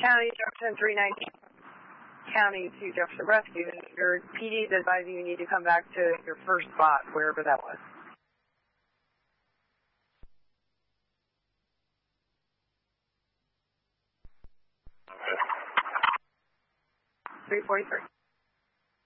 County, Jefferson 319. County to Jefferson Rescue. Your PD is advising you need to come back to your first spot, wherever that was. 343.